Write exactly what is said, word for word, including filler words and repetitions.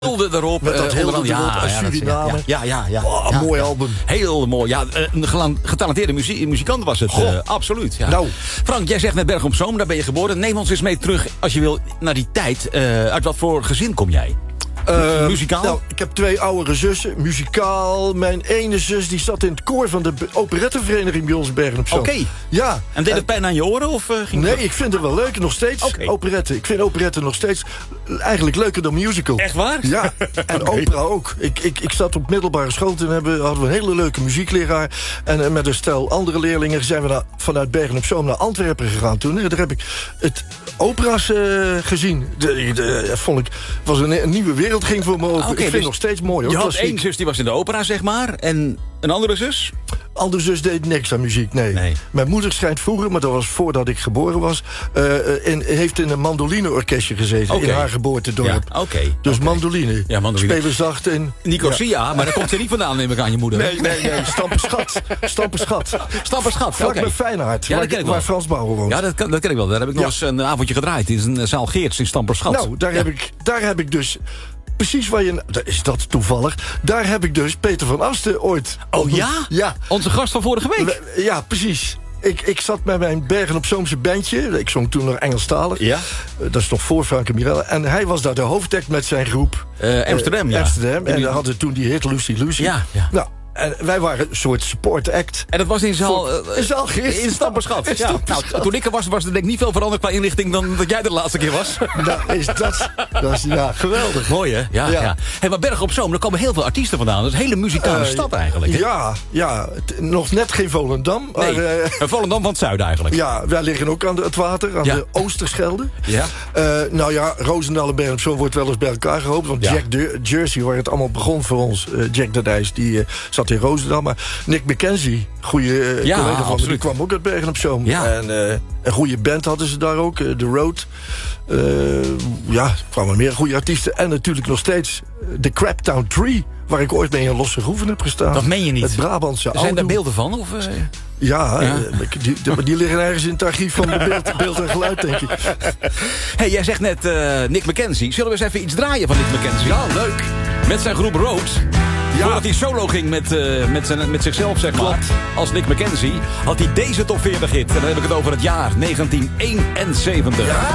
Hilde erop. Met dat uh, Hilde erop ja, uit ja, Suriname. Ja, ja, ja. Oh, ja, mooi ja. album. Heel mooi. Ja, een gela- getalenteerde muzie- muzikant was het. Uh, absoluut. Ja. Nou. Frank, jij zegt net Bergen op Zoom, daar ben je geboren. Neem ons eens mee terug, als je wil, naar die tijd. Uh, uit wat voor gezin kom jij? Uh, Muzikaal? Nou, ik heb twee oudere zussen, muzikaal. Mijn ene zus die zat in het koor van de operettevereniging bij ons in Bergen op Zoom. Oké. Okay. Ja. En deed het pijn aan je oren? Of, uh, ging nee, het... ik vind het wel leuk, nog steeds. Okay. Operetten. Ik vind operetten nog steeds eigenlijk leuker dan musical. Echt waar? Ja, en okay. Opera ook. Ik, ik, ik zat op middelbare school, toen hebben, hadden we een hele leuke muziekleraar. En uh, met een stel andere leerlingen zijn we naar, vanuit Bergen op Zoom naar Antwerpen gegaan toen. Daar heb ik het opera's uh, gezien. De, de, vond ik, was een, een nieuwe wereld ging voor me open. Okay, ik vind het dus nog steeds mooi. Hoor. Je had klassiek. één zus die was in de opera, zeg maar. En een andere zus? Andere zus deed niks aan muziek, nee. nee. Mijn moeder schijnt vroeger, maar dat was voordat ik geboren was... Uh, in, heeft in een mandolineorkestje gezeten, okay. in haar geboortedorp. Ja, okay. Dus okay. mandoline. Ja, mandoline. Spelen zacht in... Nicosia, ja. Maar daar komt ze niet vandaan, neem ik aan je moeder. Nee, nee, nee. Stamperschat. Stamperschat. Stamperschat, Vlak okay. bij Feyenoord, ja, waar, dat ken ik waar wel. Frans Bauer woont. Ja, dat, kan, dat ken ik wel. Daar heb ik nog ja. eens een avondje gedraaid. In een zaal Geerts in Stamperschat. Nou, daar, ja. heb, ik, daar heb ik dus... Precies waar je... Is dat toevallig? Daar heb ik dus Peter van Asten ooit... Oh ja? Ja. Onze gast van vorige week? Ja, precies. Ik, ik zat met mijn Bergen op Zoomse bandje. Ik zong toen nog Engelstalig. Ja. Dat is nog voor Frank en Mirella. En hij was daar de hoofdact met zijn groep. Uh, Amsterdam, uh, ja. Amsterdam. En dan hadden toen die hit Lucy Lucy. Ja, ja. Nou, en wij waren een soort support act. En dat was in zaal... Voor, in zaal Geerts. In Stamperschat. Ja. Stamperschat. Nou, toen ik er was, was er denk ik niet veel veranderd qua inrichting... dan dat jij de laatste keer was. Nou, is dat... dat is, ja, geweldig. Mooi, hè? Ja, ja. ja. Hey, maar Bergen op Zoom, daar komen heel veel artiesten vandaan. Dat is een hele muzikale uh, stad eigenlijk, hè? Ja, ja. T- nog net geen Volendam. Nee, maar, uh, Volendam van het zuiden eigenlijk. Ja, wij liggen ook aan de, het water, aan ja. de Oosterschelde. Ja. Uh, nou ja, Roosendaal en Bergen op Zoom wordt wel eens bij elkaar gehoopt. Want ja. Jack de- Jersey, waar het allemaal begon voor ons... Uh, Jack de Dijs, die uh, zat in Roosendaal. Maar Nick McKenzie, goede uh, ja, collega van me, die absoluut. kwam ook uit Bergen op Zoom. Ja. En uh, een goede band hadden ze daar ook, uh, The Road. Uh, ja, er kwamen meer goede artiesten. En natuurlijk nog steeds The Craptown Tree... waar ik ooit mee in Losse Groeven heb gestaan. Dat meen je niet. Het Brabantse Zijn Oudoe. daar beelden van? Of, uh... Ja, ja. Uh, die, die, die liggen ergens in het archief van de beeld, beeld en geluid, denk ik. Hey, jij zegt net uh, Nick McKenzie. Zullen we eens even iets draaien van Nick McKenzie? Ja, leuk. Met zijn groep Road. Ja. Voordat hij solo ging met, uh, met, zijn, met zichzelf, zeg maar, klopt. Als Nick McKenzie... had hij deze top veertig hit. En dan heb ik het over het jaar negentien eenenzeventig. Ja.